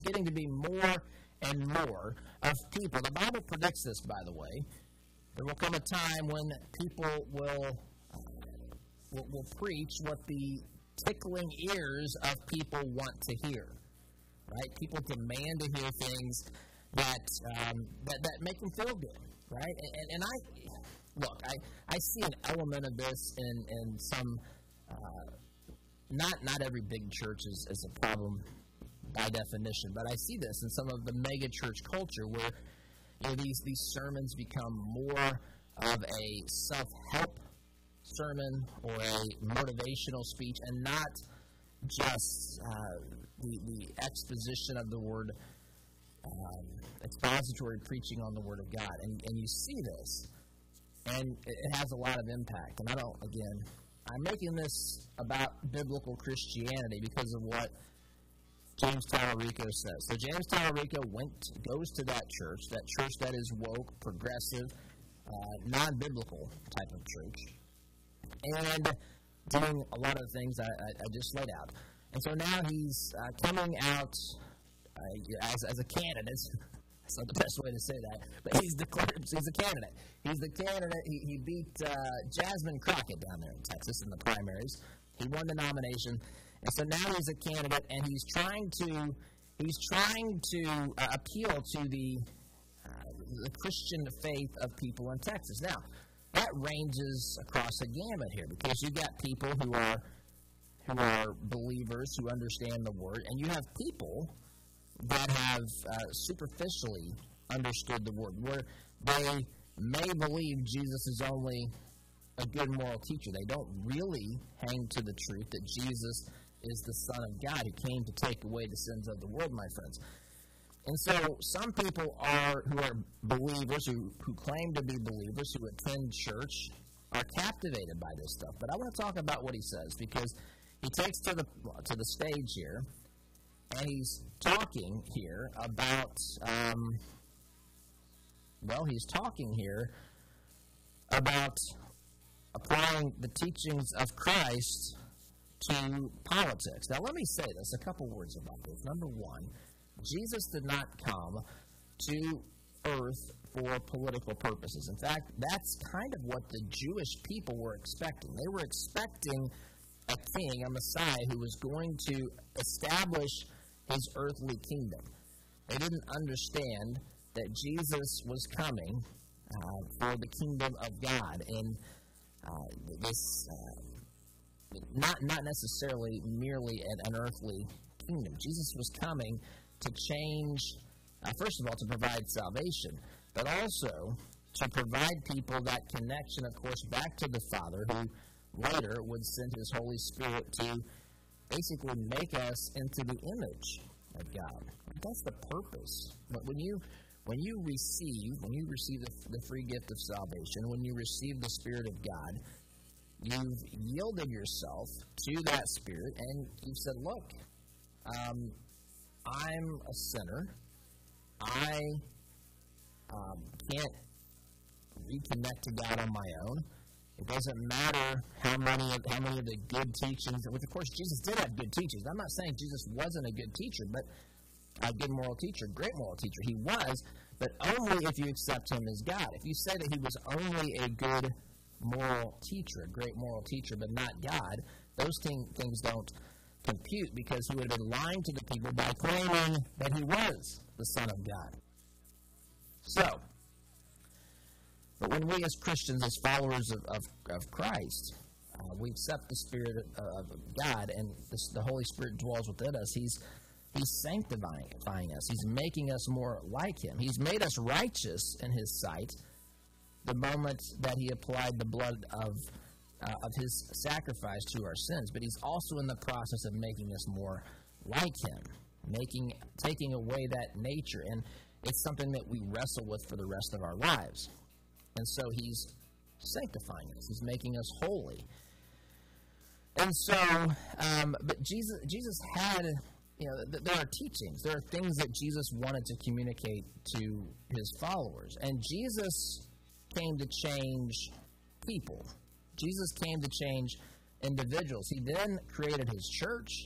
getting to be more and more of people. The Bible predicts this, by the way. There will come a time when people will preach what the tickling ears of people want to hear. Right? People demand to hear things that make them feel good. Right? And I see an element of this in some. Not every big church is a problem by definition, but I see this in some of the mega church culture where these sermons become more of a self-help sermon or a motivational speech and not just the exposition of the word, expository preaching on the Word of God. And you see this, and it has a lot of impact. And I'm making this about biblical Christianity because of what James Tallarico says. So James Tallarico goes to that church that is woke, progressive, non-biblical type of church, and doing a lot of things I just laid out. And so now he's coming out as a candidate. That's not the best way to say that, but he's a candidate. He's the candidate. He beat Jasmine Crockett down there in Texas in the primaries. He won the nomination, and so now he's a candidate, and he's trying to appeal to the Christian faith of people in Texas. Now, that ranges across a gamut here because you got people who are believers who understand the Word, and you have people that have superficially understood the Word, where they may believe Jesus is only a good moral teacher. They don't really hang to the truth that Jesus is the Son of God who came to take away the sins of the world, my friends. And so some people who are believers, who claim to be believers, who attend church, are captivated by this stuff. But I want to talk about what he says, because he takes to the stage here, and he's talking here about, applying the teachings of Christ to politics. Now, let me say this, a couple words about this. Number one, Jesus did not come to earth for political purposes. In fact, that's kind of what the Jewish people were expecting. They were expecting a king, a Messiah, who was going to establish his earthly kingdom. They didn't understand that Jesus was coming for the kingdom of God, and this not necessarily merely an earthly kingdom. Jesus was coming to change, first of all, to provide salvation, but also to provide people that connection, of course, back to the Father, who later would send his Holy Spirit to basically make us into the image of God. That's the purpose. But when you receive the free gift of salvation, when you receive the Spirit of God, you've yielded yourself to that Spirit, and you've said, look, I'm a sinner. I can't reconnect to God on my own. It doesn't matter how many of the good teachings, which of course Jesus did have good teachings. I'm not saying Jesus wasn't a good teacher, but a good moral teacher, great moral teacher. He was, but only if you accept him as God. If you say that he was only a good moral teacher, a great moral teacher, but not God, those things don't compute, because he would have been lying to the people by claiming that he was the Son of God. So, but when we as Christians, as followers of Christ, we accept the Spirit of God, and the Holy Spirit dwells within us, He's sanctifying us. He's making us more like Him. He's made us righteous in His sight the moment that He applied the blood of His sacrifice to our sins. But He's also in the process of making us more like Him, taking away that nature. And it's something that we wrestle with for the rest of our lives. And so He's sanctifying us. He's making us holy. And so, but Jesus had, there are teachings. There are things that Jesus wanted to communicate to His followers. And Jesus came to change people. Jesus came to change individuals. He then created His church,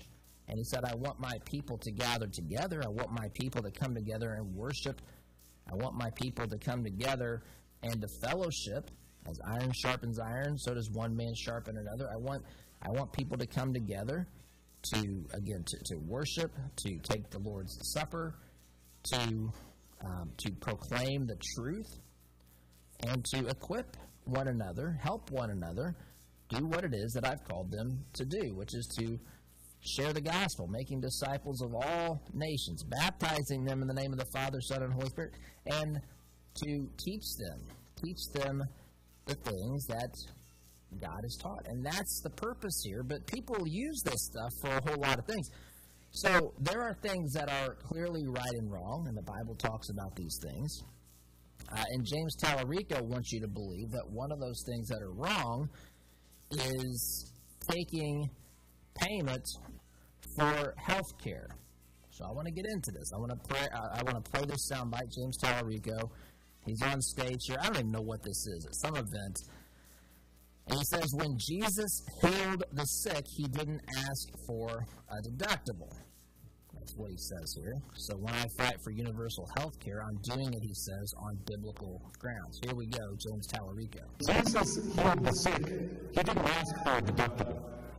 And he said, I want my people to gather together. I want my people to come together and worship. I want my people to come together and to fellowship. As iron sharpens iron, so does one man sharpen another. I want people to come together to worship, to take the Lord's Supper, to proclaim the truth, and to equip one another, help one another, do what it is that I've called them to do, which is to share the gospel, making disciples of all nations, baptizing them in the name of the Father, Son, and Holy Spirit, and to teach them the things that God has taught. And that's the purpose here, but people use this stuff for a whole lot of things. So there are things that are clearly right and wrong, and the Bible talks about these things. And James Tallarico wants you to believe that one of those things that are wrong is taking payment for health care. So I want to get into this. I want to play this soundbite. James Tallarico, he's on stage here. I don't even know what this is. It's some event. And he says, when Jesus healed the sick, he didn't ask for a deductible. That's what he says here. So when I fight for universal health care, I'm doing it, he says, on biblical grounds. Here we go, James Tallarico. Jesus healed the sick. He didn't ask for a deductible.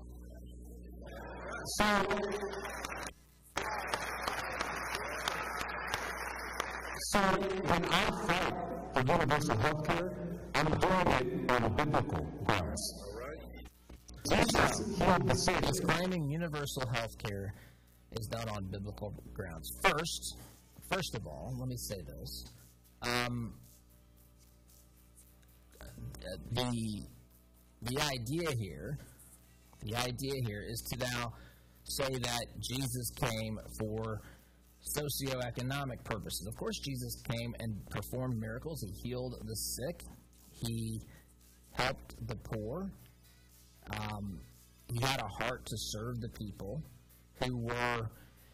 So when I fight for universal health care, I'm doing it on biblical grounds. Jesus healed the sick. He's claiming universal health care is done on biblical grounds. First of all, let me say this. The idea here is to now say that Jesus came for socioeconomic purposes. Of course, Jesus came and performed miracles. He healed the sick. He helped the poor. He had a heart to serve the people who were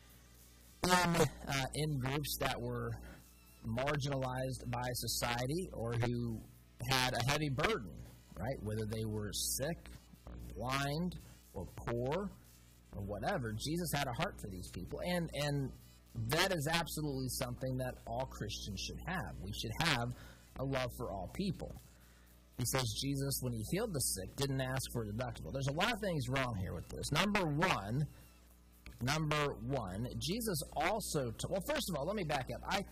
in groups that were marginalized by society or who had a heavy burden, right? Whether they were sick or blind or poor or whatever, Jesus had a heart for these people. And that is absolutely something that all Christians should have. We should have a love for all people. He says Jesus, when he healed the sick, didn't ask for a deductible. There's a lot of things wrong here with this. Number one, Jesus also, well, first of all, let me back up. I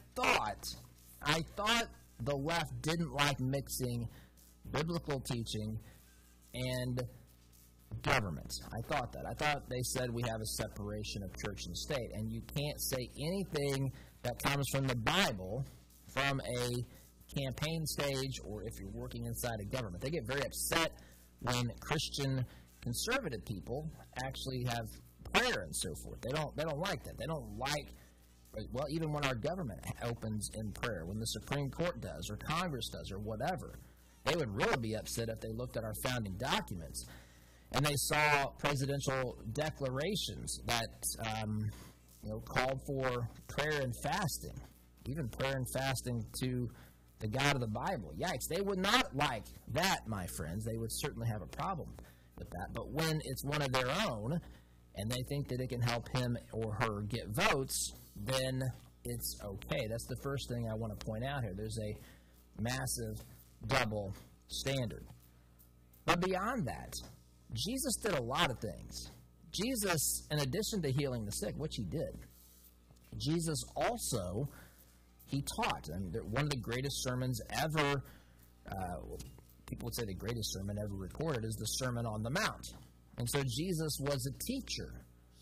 thought the left didn't like mixing biblical teaching and government. I thought that. I thought they said we have a separation of church and state, and you can't say anything that comes from the Bible from a campaign stage or if you're working inside a government. They get very upset when Christian conservative people actually have prayer and so forth. They don't like that. They don't like, well, even when our government opens in prayer, when the Supreme Court does or Congress does or whatever, they would really be upset if they looked at our founding documents and they saw presidential declarations that called for prayer and fasting, even prayer and fasting to the God of the Bible. Yikes, they would not like that, my friends. They would certainly have a problem with that. But when it's one of their own and they think that it can help him or her get votes, then it's okay. That's the first thing I want to point out here. There's a massive double standard. But beyond that, Jesus did a lot of things. Jesus, in addition to healing the sick, which he did, Jesus also, he taught. And one of the greatest sermons ever, people would say the greatest sermon ever recorded, is the Sermon on the Mount. And so Jesus was a teacher.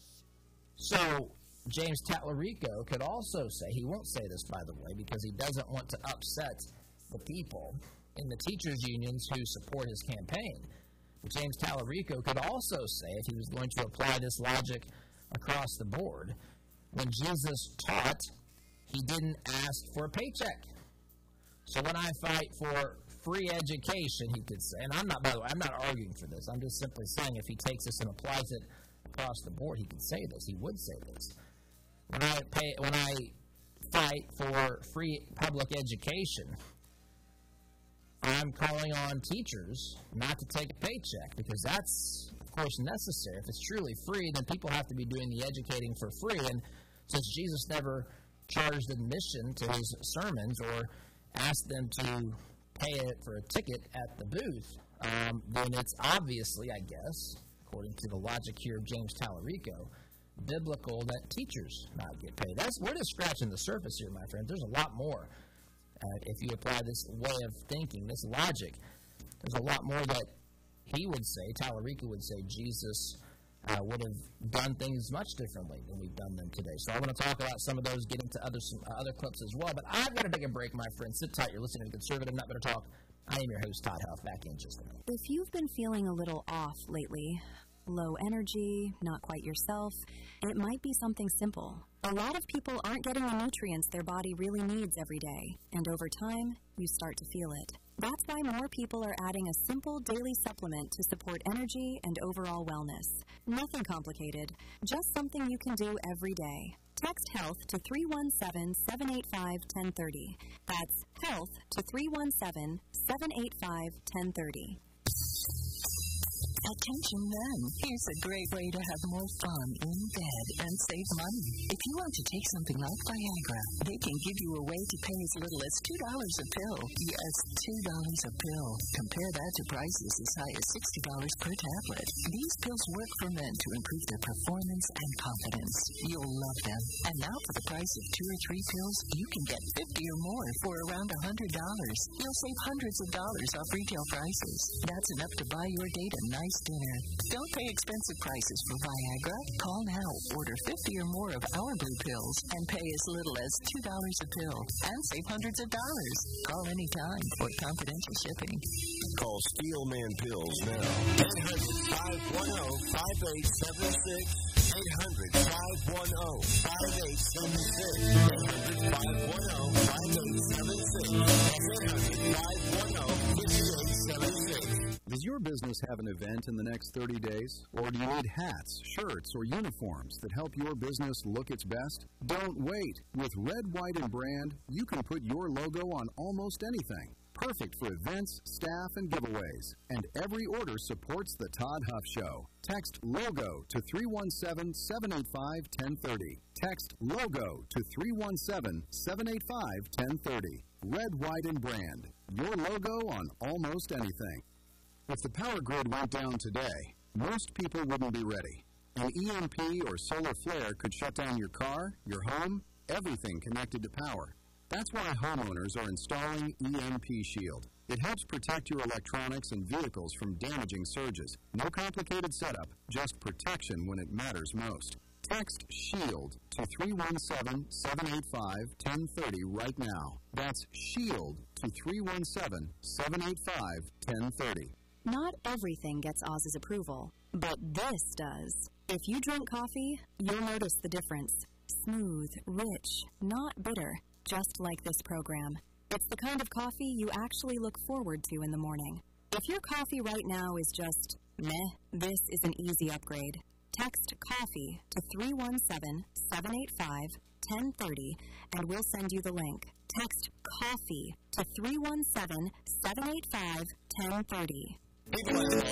So James Tallarico could also say, he won't say this, by the way, because he doesn't want to upset the people in the teachers' unions who support his campaign. But James Tallarico could also say, if he was going to apply this logic across the board, when Jesus taught, he didn't ask for a paycheck. So when I fight for free education, he could say, and I'm not, by the way, I'm not arguing for this. I'm just simply saying if he takes this and applies it across the board, he could say this. He would say this. When I fight for free public education, I'm calling on teachers not to take a paycheck, because that's of course, necessary. If it's truly free, then people have to be doing the educating for free. And since Jesus never charged admission to his sermons or asked them to pay for a ticket at the booth, then it's obviously, I guess, according to the logic here of James Tallarico, biblical that teachers not get paid. We're just scratching the surface here, my friend. There's a lot more. If you apply this way of thinking, this logic, there's a lot more that he would say, Tallarico would say, Jesus would have done things much differently than we've done them today. So I want to talk about some of those, get into some other clips as well. But I've got to take a break, my friend. Sit tight. You're listening to Conservative Not Better Talk. I am your host, Todd Huff. Back in just a minute. If you've been feeling a little off lately, low energy, not quite yourself, it might be something simple. A lot of people aren't getting the nutrients their body really needs every day, and over time, you start to feel it. That's why more people are adding a simple daily supplement to support energy and overall wellness. Nothing complicated, just something you can do every day. Text HEALTH to 317-785-1030. That's HEALTH to 317-785-1030. Attention men, here's a great way to have more fun in bed and save money. If you want to take something like Viagra, they can give you a way to pay as little as $2 a pill. Yes, $2 a pill. Compare that to prices as high as $60 per tablet. These pills work for men to improve their performance and confidence. You'll love them. And now for the price of 2 or 3 pills, you can get 50 or more for around $100. You'll save hundreds of dollars off retail prices. That's enough to buy your date a nice dinner. Don't pay expensive prices for Viagra. Call now, order 50 or more of our blue pills, and pay as little as $2 a pill, and save hundreds of dollars. Call anytime for confidential shipping. Call Steelman Pills now. 800-510-5876. 800-510-5876. 800-510-5876. Does your business have an event in the next 30 days? Or do you need hats, shirts, or uniforms that help your business look its best? Don't wait. With Red, White, and Brand, you can put your logo on almost anything. Perfect for events, staff, and giveaways. And every order supports the Todd Huff Show. Text LOGO to 317-785-1030. Text LOGO to 317-785-1030. Red, White, and Brand. Your logo on almost anything. If the power grid went down today, most people wouldn't be ready. An EMP or solar flare could shut down your car, your home, everything connected to power. That's why homeowners are installing EMP Shield. It helps protect your electronics and vehicles from damaging surges. No complicated setup, just protection when it matters most. Text SHIELD to 317-785-1030 right now. That's SHIELD to 317-785-1030. Not everything gets Oz's approval, but this does. If you drink coffee, you'll notice the difference. Smooth, rich, not bitter, just like this program. It's the kind of coffee you actually look forward to in the morning. If your coffee right now is just meh, this is an easy upgrade. Text COFFEE to 317-785-1030 and we'll send you the link. Text COFFEE to 317-785-1030.